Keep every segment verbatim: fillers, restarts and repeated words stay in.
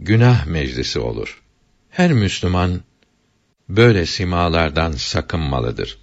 günah meclisi olur. Her Müslüman böyle simalardan sakınmalıdır.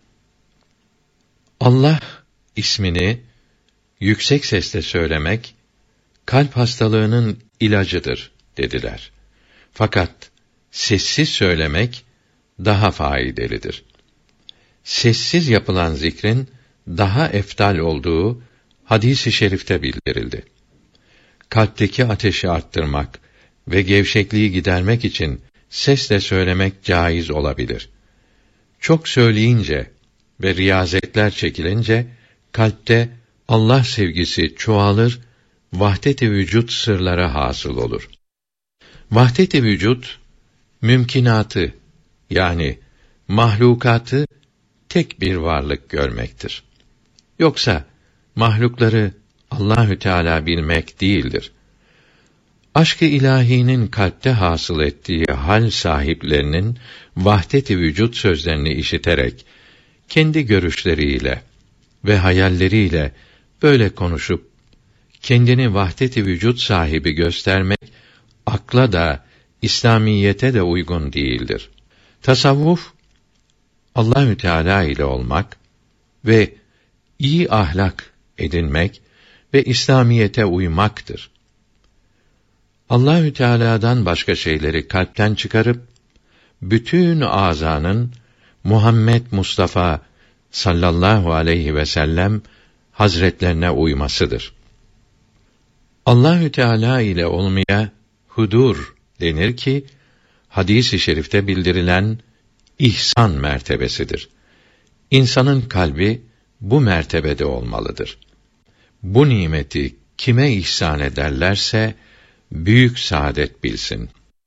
Allah ismini yüksek sesle söylemek kalp hastalığının ilacıdır dediler. Fakat sessiz söylemek daha faydalıdır. Sessiz yapılan zikrin daha eftal olduğu hadis-i şerifte bildirildi. Kalpteki ateşi arttırmak ve gevşekliği gidermek için sesle söylemek caiz olabilir. Çok söyleyince ve riyazetler çekilince kalpte Allah sevgisi çoğalır, vahdet-i vücut sırları hasıl olur. Vahdet-i vücut mümkinatı yani mahlukatı tek bir varlık görmektir. Yoksa mahlukları Allahü Teala bilmek değildir. Aşk-ı ilahinin kalpte hasıl ettiği hal sahiplerinin vahdet-i vücut sözlerini işiterek kendi görüşleriyle ve hayalleriyle böyle konuşup kendini vahdet-i vücut sahibi göstermek akla da İslamiyete de uygun değildir. Tasavvuf Allahü Teala ile olmak ve iyi ahlak edinmek ve İslamiyete uymaktır. Allahü Teala'dan başka şeyleri kalpten çıkarıp bütün azanın Muhammed Mustafa sallallahu aleyhi ve sellem hazretlerine uymasıdır. Allahü Teala ile olmaya hudur denir ki hadis-i şerifte bildirilen ihsan mertebesidir. İnsanın kalbi bu mertebede olmalıdır. Bu nimeti kime ihsan ederlerse büyük saadet bilsin.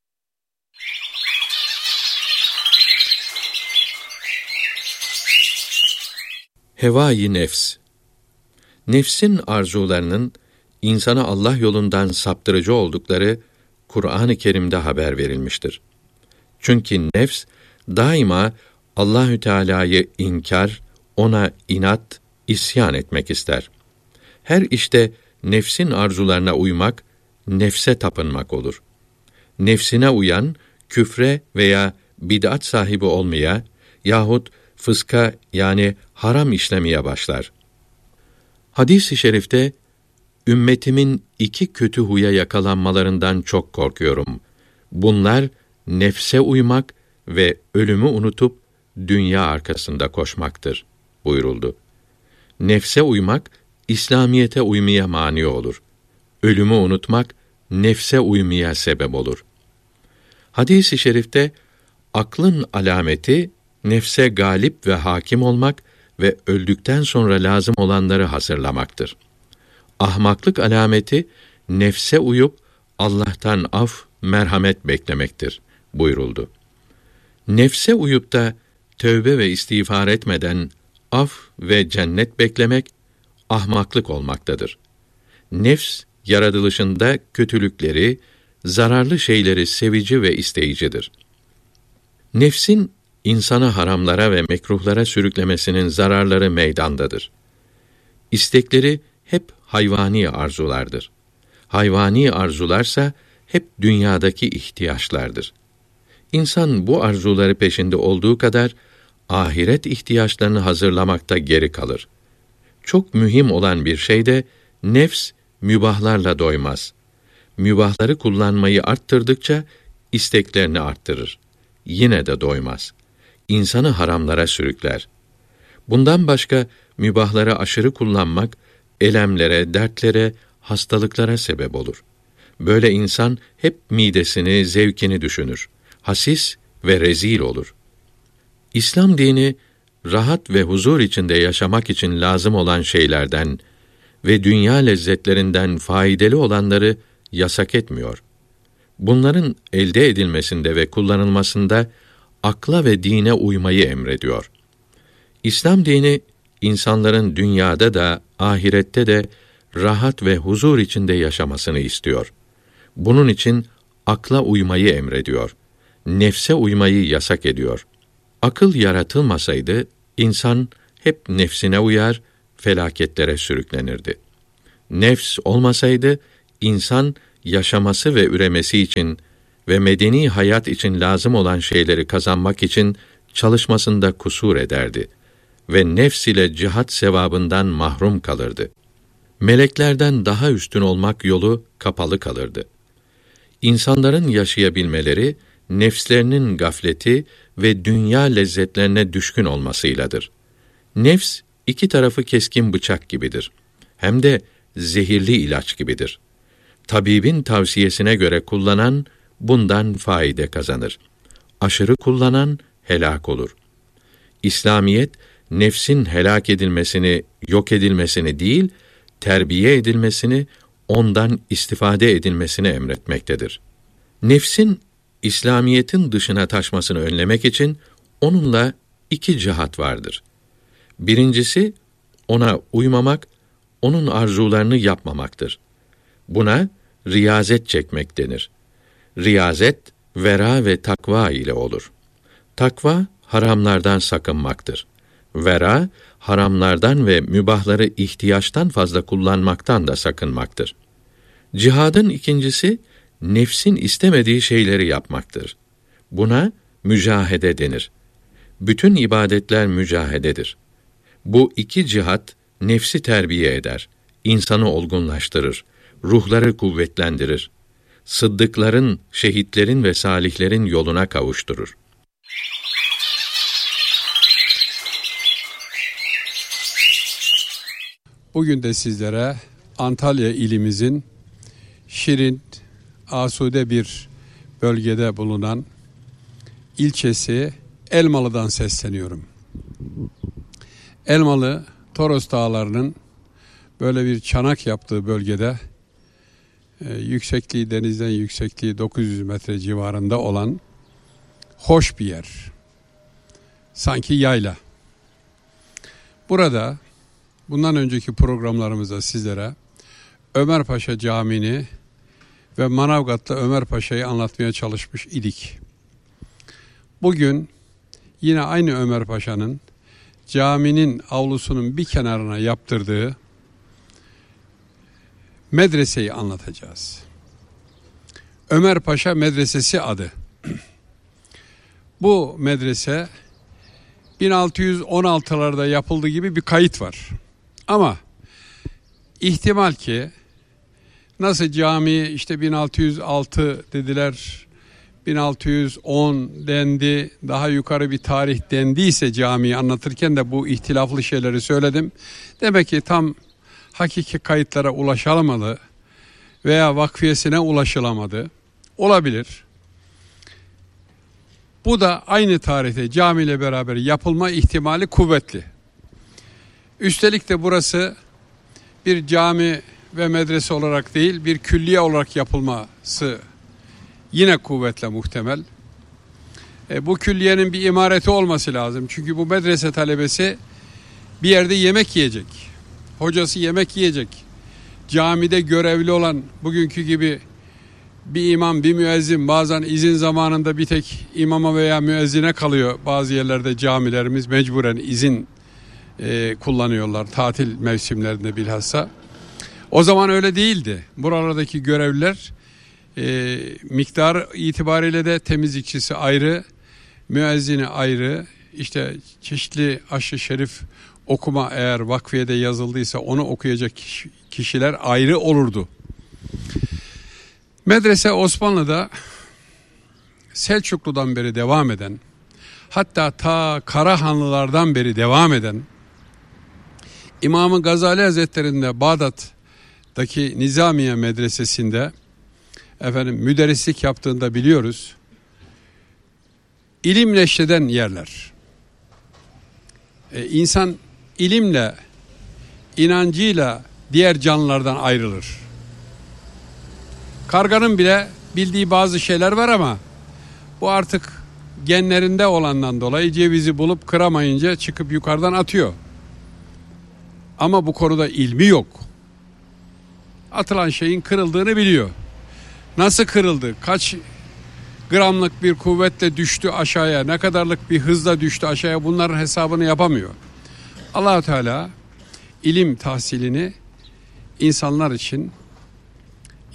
Hevâ-i nefs. Nefsin arzularının insana Allah yolundan saptırıcı oldukları Kur'an-ı Kerim'de haber verilmiştir. Çünkü nefs daima Allahü Teala'yı inkar, ona inat, isyan etmek ister. Her işte nefsin arzularına uymak, nefse tapınmak olur. Nefsine uyan, küfre veya bid'at sahibi olmaya yahut fıska yani haram işlemeye başlar. Hadis-i şerifte, ümmetimin iki kötü huya yakalanmalarından çok korkuyorum. Bunlar, nefse uymak ve ölümü unutup, dünya arkasında koşmaktır buyuruldu. Nefse uymak, İslamiyete uymaya mani olur. Ölümü unutmak, nefse uymaya sebep olur. Hadis-i şerifte, aklın alameti, nefse galip ve hakim olmak ve öldükten sonra lazım olanları hazırlamaktır. Ahmaklık alameti, nefse uyup, Allah'tan af, merhamet beklemektir buyuruldu. Nefse uyup da, tövbe ve istiğfar etmeden, af ve cennet beklemek, ahmaklık olmaktadır. Nefs, yaratılışında kötülükleri, zararlı şeyleri sevici ve isteyicidir. Nefsin, insanı haramlara ve mekruhlara sürüklemesinin zararları meydandadır. İstekleri hep hayvani arzulardır. Hayvani arzularsa hep dünyadaki ihtiyaçlardır. İnsan bu arzuları peşinde olduğu kadar ahiret ihtiyaçlarını hazırlamakta geri kalır. Çok mühim olan bir şey de nefs mübahlarla doymaz. Mübahları kullanmayı arttırdıkça isteklerini arttırır. Yine de doymaz. İnsanı haramlara sürükler. Bundan başka mübahları aşırı kullanmak elemlere, dertlere, hastalıklara sebep olur. Böyle insan hep midesini, zevkini düşünür. Hasis ve rezil olur. İslam dini rahat ve huzur içinde yaşamak için lazım olan şeylerden ve dünya lezzetlerinden faydalı olanları yasak etmiyor. Bunların elde edilmesinde ve kullanılmasında akla ve dine uymayı emrediyor. İslam dini insanların dünyada da ahirette de rahat ve huzur içinde yaşamasını istiyor. Bunun için akla uymayı emrediyor. Nefse uymayı yasak ediyor. Akıl yaratılmasaydı insan hep nefsine uyar, felaketlere sürüklenirdi. Nefs olmasaydı insan yaşaması ve üremesi için ve medeni hayat için lazım olan şeyleri kazanmak için çalışmasında kusur ederdi ve nefs ile cihat sevabından mahrum kalırdı. Meleklerden daha üstün olmak yolu kapalı kalırdı. İnsanların yaşayabilmeleri, nefslerinin gafleti ve dünya lezzetlerine düşkün olmasıyladır. Nefs, iki tarafı keskin bıçak gibidir. Hem de zehirli ilaç gibidir. Tabibin tavsiyesine göre kullanan, bundan faide kazanır. Aşırı kullanan, helak olur. İslamiyet, nefsin helak edilmesini, yok edilmesini değil, terbiye edilmesini, ondan istifade edilmesini emretmektedir. Nefsin, İslamiyetin dışına taşmasını önlemek için, onunla iki cihat vardır. Birincisi, ona uymamak, onun arzularını yapmamaktır. Buna riyazet çekmek denir. Riyazet, vera ve takva ile olur. Takva, haramlardan sakınmaktır. Vera, haramlardan ve mübahları ihtiyaçtan fazla kullanmaktan da sakınmaktır. Cihadın ikincisi, nefsin istemediği şeyleri yapmaktır. Buna mücahede denir. Bütün ibadetler mücahededir. Bu iki cihat, nefsi terbiye eder, insanı olgunlaştırır, ruhları kuvvetlendirir. Sıddıkların, şehitlerin ve salihlerin yoluna kavuşturur. Bugün de sizlere Antalya ilimizin şirin, asude bir bölgede bulunan ilçesi Elmalı'dan sesleniyorum. Elmalı, Toros Dağları'nın böyle bir çanak yaptığı bölgede e, yüksekliği denizden yüksekliği dokuz yüz metre civarında olan hoş bir yer. Sanki yayla. Burada bundan önceki programlarımızda sizlere Ömer Paşa Camii'ni ve Manavgat'ta Ömer Paşa'yı anlatmaya çalışmış idik. Bugün yine aynı Ömer Paşa'nın caminin avlusunun bir kenarına yaptırdığı medreseyi anlatacağız. Ömer Paşa Medresesi adı. Bu medrese bin altı yüz on altılarda yapıldığı gibi bir kayıt var. Ama ihtimal ki nasıl cami işte bin altı yüz altı dediler, bin altı yüz on dendi, daha yukarı bir tarih dendiyse camiyi anlatırken de bu ihtilaflı şeyleri söyledim. Demek ki tam hakiki kayıtlara ulaşılamadı veya vakfiyesine ulaşılamadı. Olabilir. Bu da aynı tarihte camiyle beraber yapılma ihtimali kuvvetli. Üstelik de burası bir cami ve medrese olarak değil, bir külliye olarak yapılması yine kuvvetle muhtemel. E, bu külliyenin bir imareti olması lazım. Çünkü bu medrese talebesi bir yerde yemek yiyecek. Hocası yemek yiyecek. Camide görevli olan bugünkü gibi bir imam, bir müezzin, bazen izin zamanında bir tek imama veya müezzine kalıyor. Bazı yerlerde camilerimiz mecburen izin e, kullanıyorlar tatil mevsimlerinde bilhassa. O zaman öyle değildi. Buralardaki görevliler e, miktar itibariyle de temizlikçisi ayrı, müezzini ayrı, işte çeşitli aşı şerif okuma eğer vakfiyede yazıldıysa onu okuyacak kişiler ayrı olurdu. Medrese Osmanlı'da Selçuklu'dan beri devam eden, hatta ta Karahanlılardan beri devam eden, İmam-ı Gazali Hazretleri'nde Bağdat'taki Nizamiye Medresesi'nde efendim müderrislik yaptığında biliyoruz. İlim neşreden yerler. Ee, insan ilimle, inancıyla diğer canlılardan ayrılır. Karganın bile bildiği bazı şeyler var ama bu artık genlerinde olandan dolayı cevizi bulup kıramayınca çıkıp yukarıdan atıyor. Ama bu konuda ilmi yok. Atılan şeyin kırıldığını biliyor. Nasıl kırıldı? Kaç gramlık bir kuvvetle düştü aşağıya? Ne kadarlık bir hızla düştü aşağıya? Bunların hesabını yapamıyor. Allah-u Teala ilim tahsilini insanlar için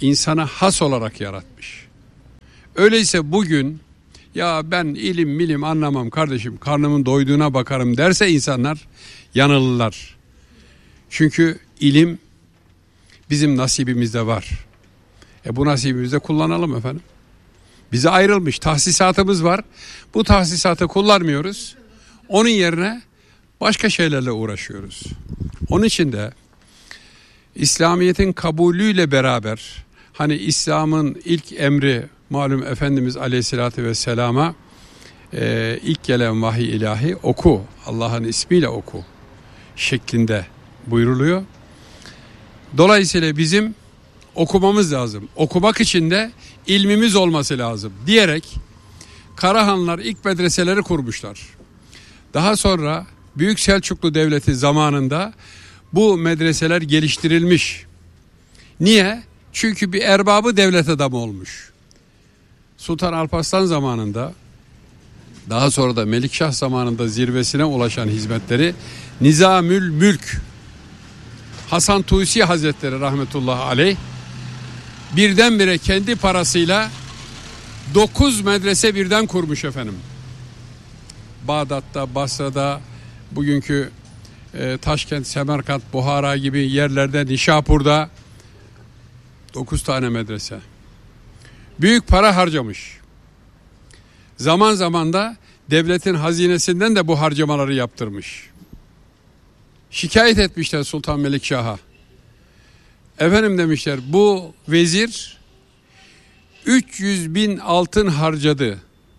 insana has olarak yaratmış. Öyleyse bugün ya ben ilim milim anlamam kardeşim, karnımın doyduğuna bakarım derse insanlar yanılırlar. Çünkü ilim bizim nasibimizde var. E bu nasibimizde kullanalım efendim. Bize ayrılmış tahsisatımız var. Bu tahsisatı kullanmıyoruz. Onun yerine başka şeylerle uğraşıyoruz. Onun için de İslamiyet'in kabulüyle beraber, hani İslam'ın ilk emri malum Efendimiz Aleyhisselatü Vesselam'a e, ilk gelen vahiy ilahi oku, Allah'ın ismiyle oku şeklinde buyruluyor. Dolayısıyla bizim okumamız lazım. Okumak için de ilmimiz olması lazım diyerek Karahanlar ilk medreseleri kurmuşlar. Daha sonra Büyük Selçuklu Devleti zamanında bu medreseler geliştirilmiş. Niye? Çünkü bir erbabı devlet adamı olmuş. Sultan Alparslan zamanında, daha sonra da Melikşah zamanında zirvesine ulaşan hizmetleri Nizamül Mülk Hasan Tusi Hazretleri rahmetullahi aleyh birdenbire kendi parasıyla dokuz medrese birden kurmuş efendim. Bağdat'ta, Basra'da, bugünkü e, Taşkent, Semerkant, Buhara gibi yerlerde, Nişapur'da dokuz tane medrese. Büyük para harcamış. Zaman zaman da devletin hazinesinden de bu harcamaları yaptırmış. Şikayet etmişler Sultan Melikşah'a. Efendim demişler, bu vezir üç yüz bin altın harcadı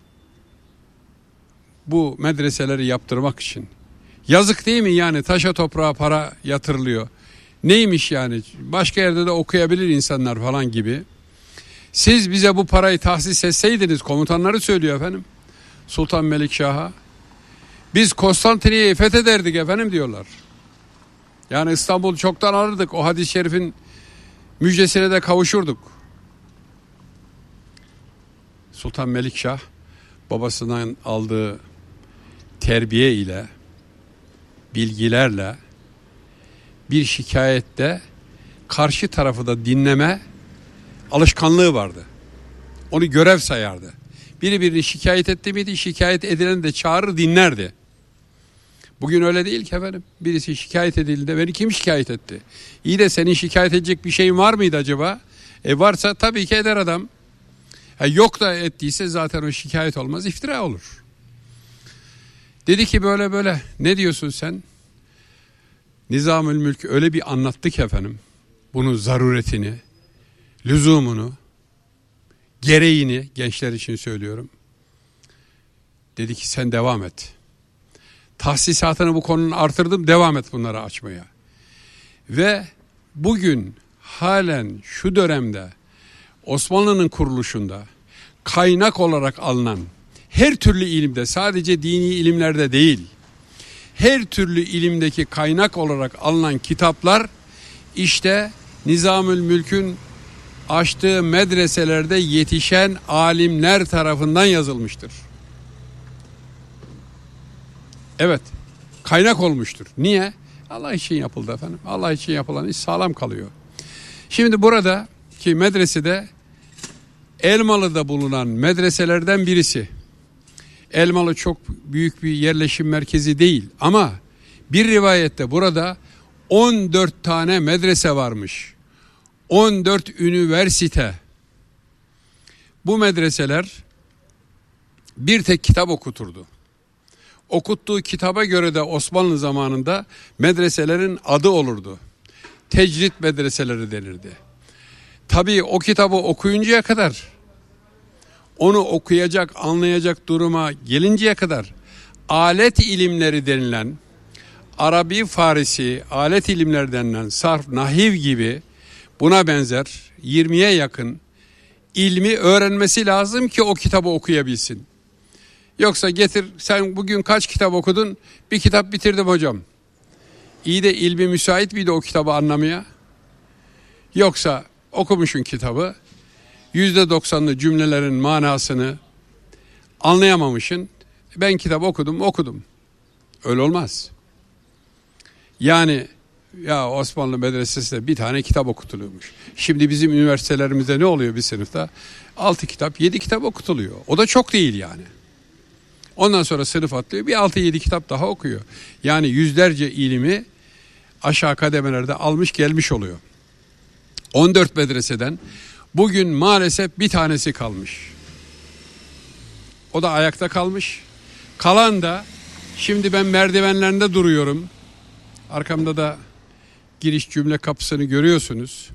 bu medreseleri yaptırmak için. Yazık değil mi yani, taşa toprağa para yatırılıyor. Neymiş yani, başka yerde de okuyabilir insanlar falan gibi. Siz bize bu parayı tahsis etseydiniz, komutanları söylüyor efendim Sultan Melikşah'a, biz Konstantiniyye'yi fethederdik efendim diyorlar. Yani İstanbul'u çoktan alırdık, o hadis-i şerifin müjdesine de kavuşurduk. Sultan Melikşah babasından aldığı terbiye ile, bilgilerle bir şikayette karşı tarafı da dinleme alışkanlığı vardı. Onu görev sayardı. Biri birini şikayet etti miydi, şikayet edileni de çağırır dinlerdi. Bugün öyle değil ki efendim. Birisi şikayet edildi, beni kim şikayet etti? İyi de senin şikayet edecek bir şeyin var mıydı acaba? E varsa tabii ki eder adam. Ha, yok da ettiyse zaten o şikayet olmaz, iftira olur. Dedi ki böyle böyle, ne diyorsun sen? Nizamül Mülk öyle bir anlattı ki efendim, bunun zaruretini, lüzumunu, gereğini, gençler için söylüyorum. Dedi ki sen devam et. Tahsisatını bu konunun artırdım, devam et bunları açmaya. Ve bugün halen şu dönemde Osmanlı'nın kuruluşunda kaynak olarak alınan her türlü ilimde, sadece dini ilimlerde değil, her türlü ilimdeki kaynak olarak alınan kitaplar işte Nizamül Mülk'ün açtığı medreselerde yetişen alimler tarafından yazılmıştır. Evet, kaynak olmuştur. Niye? Allah için yapıldı efendim. Allah için yapılan iş sağlam kalıyor. Şimdi burada ki medresede Elmalı'da bulunan medreselerden birisi. Elmalı çok büyük bir yerleşim merkezi değil ama bir rivayette burada on dört tane medrese varmış. on dört üniversite. Bu medreseler bir tek kitap okuturdu. Okuttuğu kitaba göre de Osmanlı zamanında medreselerin adı olurdu. Tecrid medreseleri denirdi. Tabii o kitabı okuyuncaya kadar, onu okuyacak, anlayacak duruma gelinceye kadar alet ilimleri denilen, Arabi, Farisi, alet ilimleri denilen sarf, nahiv gibi buna benzer yirmiye yakın ilmi öğrenmesi lazım ki o kitabı okuyabilsin. Yoksa getir, sen bugün kaç kitap okudun? Bir kitap bitirdim hocam. İyi de ilmi müsait miydi o kitabı anlamaya? Yoksa okumuşsun kitabı, yüzde doksanlı cümlelerin manasını anlayamamışsın. Ben kitap okudum, okudum. Öyle olmaz. Yani Ya Osmanlı medresesinde bir tane kitap okutuluyormuş. Şimdi bizim üniversitelerimizde ne oluyor bir sınıfta? Altı kitap, yedi kitap okutuluyor. O da çok değil yani. Ondan sonra sınıf atlıyor, bir altı yedi kitap daha okuyor. Yani yüzlerce ilimi aşağı kademelerde almış gelmiş oluyor. on dört medreseden bugün maalesef bir tanesi kalmış. O da ayakta kalmış. Kalan da şimdi ben merdivenlerinde duruyorum. Arkamda da giriş cümle kapısını görüyorsunuz.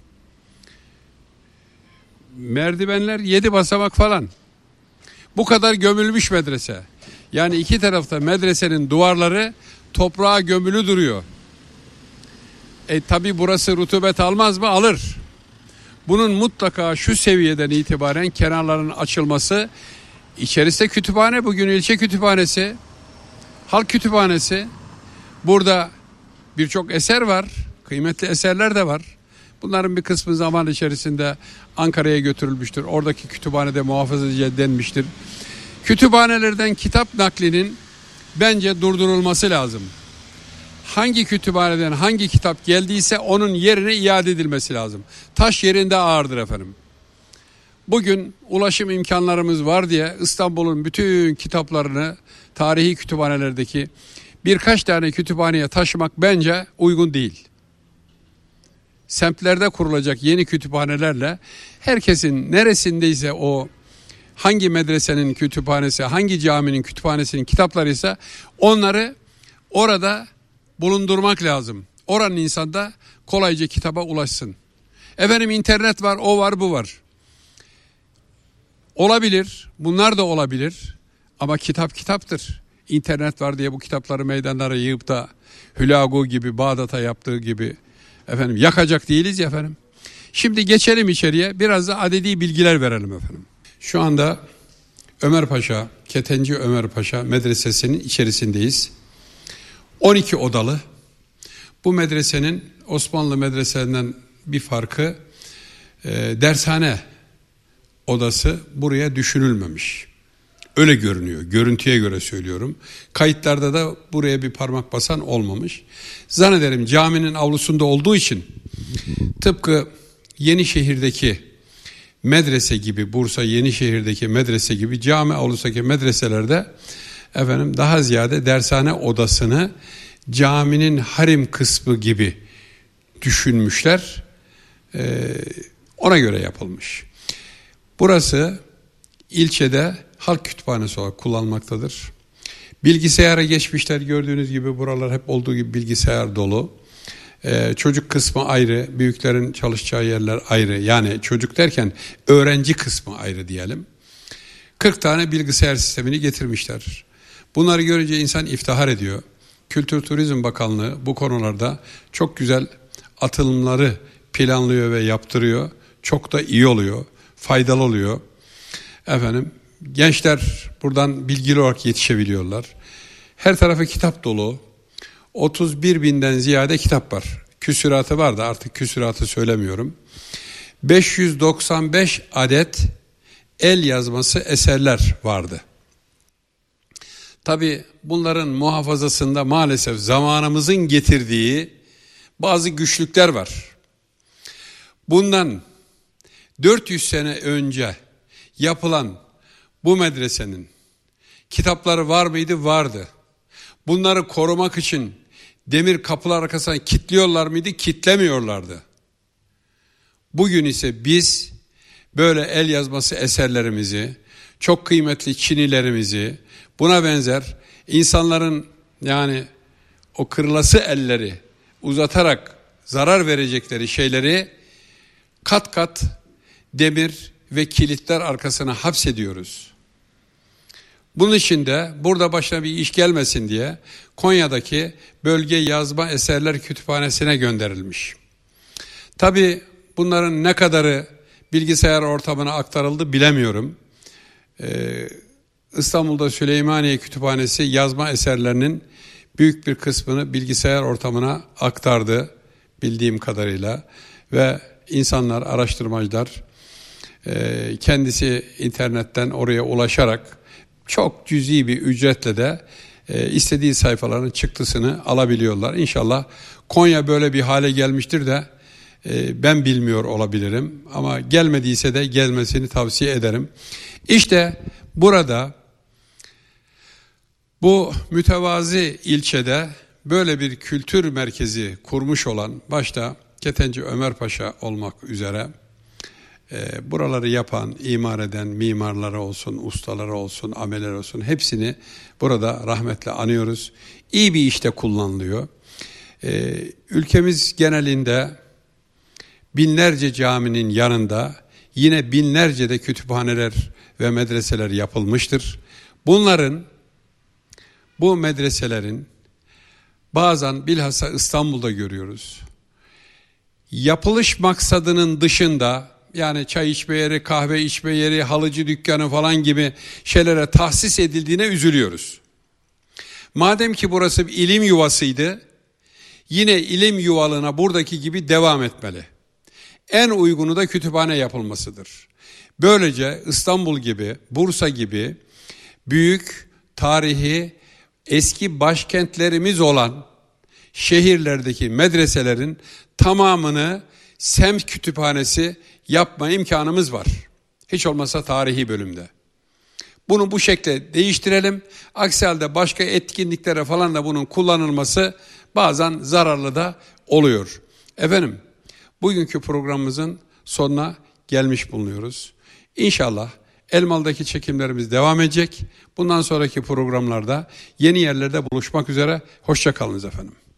Merdivenler yedi basamak falan. Bu kadar gömülmüş medrese. Yani iki tarafta medresenin duvarları toprağa gömülü duruyor. E tabi burası rutubet almaz mı? Alır. Bunun mutlaka şu seviyeden itibaren kenarların açılması, içerisinde kütüphane, bugün ilçe kütüphanesi, halk kütüphanesi. Burada birçok eser var, kıymetli eserler de var. Bunların bir kısmı zaman içerisinde Ankara'ya götürülmüştür. Oradaki kütüphanede muhafaza denmiştir. Kütüphanelerden kitap naklinin bence durdurulması lazım. Hangi kütüphaneden hangi kitap geldiyse onun yerine iade edilmesi lazım. Taş yerinde ağırdır efendim. Bugün ulaşım imkanlarımız var diye İstanbul'un bütün kitaplarını tarihi kütüphanelerdeki birkaç tane kütüphaneye taşımak bence uygun değil. Semtlerde kurulacak yeni kütüphanelerle herkesin neresindeyse o hangi medresenin kütüphanesi, hangi caminin kütüphanesinin kitapları ise onları orada bulundurmak lazım. Oranın insan da kolayca kitaba ulaşsın. Efendim internet var, o var, bu var. Olabilir, bunlar da olabilir ama kitap kitaptır. İnternet var diye bu kitapları meydanlara yığıp da Hülagu gibi, Bağdat'a yaptığı gibi efendim yakacak değiliz ya efendim. Şimdi geçelim içeriye, biraz da adedi bilgiler verelim efendim. Şu anda Ömer Paşa, Ketenci Ömer Paşa medresesinin içerisindeyiz. on iki odalı. Bu medresenin Osmanlı medreselerinden bir farkı e, dershane odası buraya düşünülmemiş. Öyle görünüyor. Görüntüye göre söylüyorum. Kayıtlarda da buraya bir parmak basan olmamış. Zannederim caminin avlusunda olduğu için tıpkı Yenişehir'deki medrese gibi, Bursa Yenişehir'deki medrese gibi cami avlusundaki medreselerde efendim daha ziyade dershane odasını caminin harim kısmı gibi düşünmüşler. Ee, ona göre yapılmış. Burası ilçede halk kütüphanesi olarak kullanılmaktadır. Bilgisayara geçmişler, gördüğünüz gibi buralar hep olduğu gibi bilgisayar dolu. Ee, çocuk kısmı ayrı, büyüklerin çalışacağı yerler ayrı. Yani çocuk derken öğrenci kısmı ayrı diyelim. kırk tane bilgisayar sistemini getirmişler. Bunları görünce insan iftihar ediyor. Kültür Turizm Bakanlığı bu konularda çok güzel atılımları planlıyor ve yaptırıyor. Çok da iyi oluyor, faydalı oluyor. Efendim, gençler buradan bilgili olarak yetişebiliyorlar. Her tarafı kitap dolu. otuz bir binden ziyade kitap var. Küsuratı var da artık küsuratı söylemiyorum. beş yüz doksan beş adet el yazması eserler vardı. Tabii bunların muhafazasında maalesef zamanımızın getirdiği bazı güçlükler var. Bundan dört yüz sene önce yapılan bu medresenin kitapları var mıydı? Vardı. Bunları korumak için demir kapılar arkasına kilitliyorlar mıydı? Kilitlemiyorlardı. Bugün ise biz böyle el yazması eserlerimizi, çok kıymetli çinilerimizi, buna benzer insanların yani o kırılası elleri uzatarak zarar verecekleri şeyleri kat kat demir ve kilitler arkasına hapsediyoruz. Bunun için de burada başına bir iş gelmesin diye Konya'daki Bölge Yazma Eserler Kütüphanesi'ne gönderilmiş. Tabii bunların ne kadarı bilgisayar ortamına aktarıldı bilemiyorum. Ee, İstanbul'da Süleymaniye Kütüphanesi yazma eserlerinin büyük bir kısmını bilgisayar ortamına aktardı bildiğim kadarıyla ve insanlar, araştırmacılar e, kendisi internetten oraya ulaşarak çok cüzi bir ücretle de e, istediği sayfaların çıktısını alabiliyorlar. İnşallah Konya böyle bir hale gelmiştir de e, ben bilmiyor olabilirim. Ama gelmediyse de gelmesini tavsiye ederim. İşte burada bu mütevazi ilçede böyle bir kültür merkezi kurmuş olan, başta Ketenci Ömer Paşa olmak üzere e, buraları yapan, imar eden mimarları olsun, ustaları olsun, ameler olsun, hepsini burada rahmetle anıyoruz. İyi bir işte kullanılıyor. E, ülkemiz genelinde binlerce caminin yanında yine binlerce de kütüphaneler ve medreseler yapılmıştır. Bunların, bu medreselerin bazen bilhassa İstanbul'da görüyoruz, yapılış maksadının dışında, yani çay içme yeri, kahve içme yeri, halıcı dükkanı falan gibi şeylere tahsis edildiğine üzülüyoruz. Madem ki burası bir ilim yuvasıydı, yine ilim yuvalığına buradaki gibi devam etmeli. En uygunu da kütüphane yapılmasıdır. Böylece İstanbul gibi, Bursa gibi büyük tarihi eski başkentlerimiz olan şehirlerdeki medreselerin tamamını semt kütüphanesi yapma imkanımız var. Hiç olmazsa tarihi bölümde. Bunu bu şekilde değiştirelim. Aksi halde başka etkinliklere falan da bunun kullanılması bazen zararlı da oluyor. Efendim, bugünkü programımızın sonuna gelmiş bulunuyoruz. İnşallah Elmalı'daki çekimlerimiz devam edecek. Bundan sonraki programlarda yeni yerlerde buluşmak üzere. Hoşça kalınız efendim.